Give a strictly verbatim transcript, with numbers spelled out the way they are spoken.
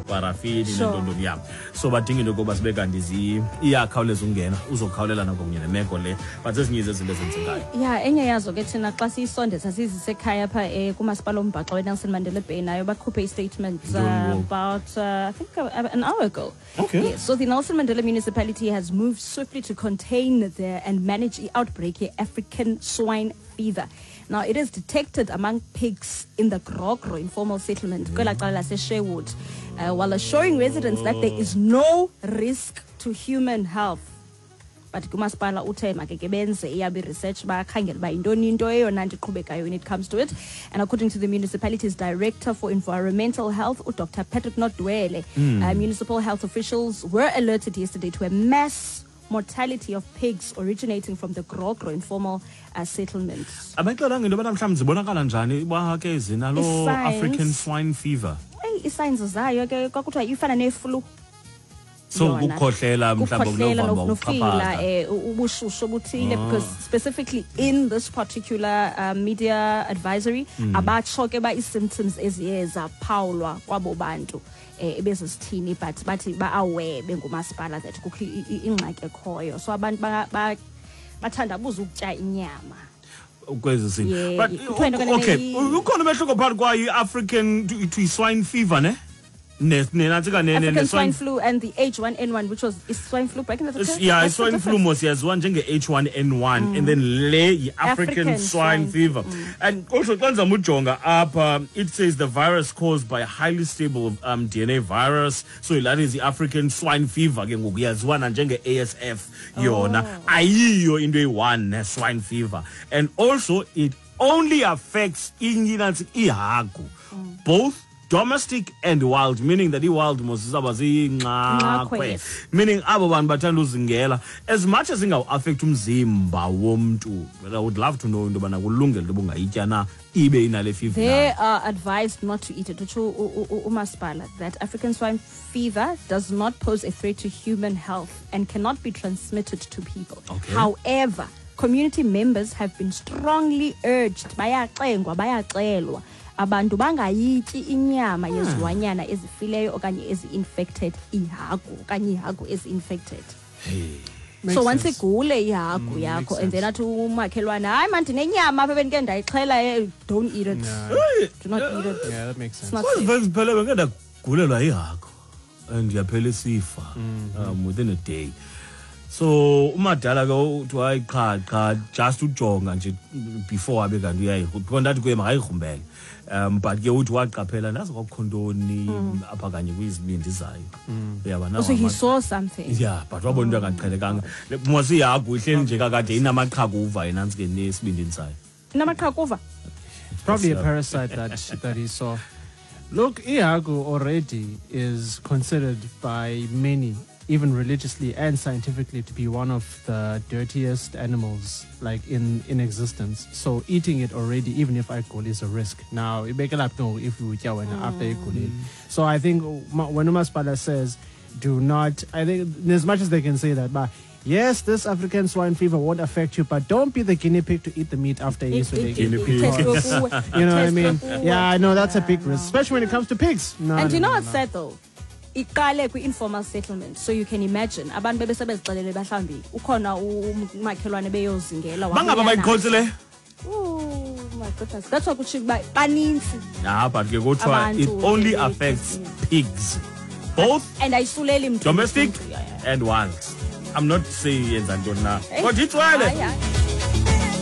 parafini Sure. nentontoni yam. So badinga into yokuba sibe kanti zi iyakhawuleza ungena uzokhawulelana kunye nemeko le but ezinye izinto ezenzekayo. Yeah, enye yazo ke thina xa siyisondeza sizisekhaya pha eh, kumasipala ombhaxo weNelson Mandela Bay nayo bakhuphe i-statement uh, Ntoni wo? about uh, I think uh, an hour ago. Okay. Yes, so the Nelson Mandela municipality has moved swiftly to contain the and manage the outbreak of African swine fever. Now, it is detected among pigs in the Grogro informal settlement, kwela cala lase-Sherwood, uh, while assuring residents that there is no risk to human health. But kumasipala uthe makeke benze iyabe research bakhangela ba intoni into eyona nto iqhubekayo when it comes to it. And according to the municipality's director for environmental health, Doctor Patrick Nodwele, Mm. uh, municipal health officials were alerted yesterday to a mass mortality of pigs originating from the Grogro informal uh, settlements. Abayixelanga into yobana mhlawumbi zibonakala njani uba ke zinalo I-signs- African swine fever. Hey, i-signs zayo ke kwakuthiwa ifana ne-flu. So Yona. ukukhohlela mhlawumbi Ukukhohlela kunovamba nofila uqhaphaza. eh ubushushu obuthile because specifically in this particular uh, media advisory abatsho ke ba i-symptoms eziye zaphawulwa kwabo bantu eh ebezisithini but bathi ba aware bengumasipala that kukho i- i- ingxaki ekhoyo so abantu ba- ba- bathandabuza ukutya inyama. Kwezi zinto. Yeah, But kuthiwa into kanene okay, i- ukhona umehluko phakathi kwayo i-African to to swine fever ne? Ne nenatsika ne ne African swine swine flu and the H one N one, which was is swine flu back in the day. yeah, swine flu mos yaziwa njenge H one N one and then le yi-African African swine swine. fever. And also xa ndizama ujonga apha it says the virus caused by a highly stable um, D N A virus. So that is the African swine fever ke ngoku yaziwa na njenge A S F yona. Ayiyo into eyi-one ne swine fever. And also it only affects inyilansi ihagu. Both domestic and wild, meaning that i-wild mos izawuba Nqakwe, ziingxakwe, yes. meaning abo bantu bathanda uzingela as much as ingawu-affect umzimba womntu. But I would love to know into yobana kulungele into bungayitya na ibe inale fever They na. are advised not to eat it. Utsho u- u- u- umasipala that African swine fever does not pose a threat to human health and cannot be transmitted to people. Okay. However, community members have been strongly urged bayaxengwa bayaxelwa abantu bangayityi inyama yezilwanyana ezifileyo okanye ezi-infected ihagu okanye ihagu ezi-infected. Makes So once sense. igule ihagu yakho and then athi umakhelwane hayi man ndinenyama apha bendike ndayixhela eh, don't eat it. Yeah. Do not eat it. Yeah, that makes It's sense. not Well, safe. vele phela beke ndagulelwa yihagu and yaphela isifa um, within a day. So umadala ke uthi hayi cha cha just ujonga nje before abe kanti uyayikhupha ndathi kuye makayigrumbele. Um but ke uthi waqaphela nazo kwakhontoni apha kanye kwizibindi zayo. Uyabona So he saw something. yeah but wabona into angaqhelekanga. Mosi ihagu ihleli nje kakade inamaqhakuva enantsi ke nesibindini sayo. Namaqhakuva. Probably a So- parasite that that he saw. Look, Iago already is considered by many, even religiously and scientifically, to be one of the dirtiest animals like in, in existence. So eating it already, even if alcohol, is a risk. Now, you make it up know if you eat when after alcohol. So I think ma- when Umaspada says, do not, I think as much as they can say that, but yes, this African swine fever won't affect you, but don't be the guinea pig to eat the meat after you It- yesterday. it- Guinea it- pig. it tastes good. You know what I Tastes mean? good. Yeah, I know that's a big Yeah, risk, no. especially when it comes to pigs. No, And no, you know no, what's no. sad though? Iqale kwi-informal settlement, so you can imagine abantu bebesebezixelele bahlambi ukhona umakhelwane beyozingela Bangaba wabuya bayiqhotsi le? nazo. Oh my goodness, that's why kutsho ukuba baninzi Yeah, but ke kuthiwa Abantu it only bebe- affects pigs. Both and ayisuleli mntu domestic Yeah, yeah. and wild. I'm not saying yenza ntoni na. Eh, Kodwa itswele. hayi, hayi.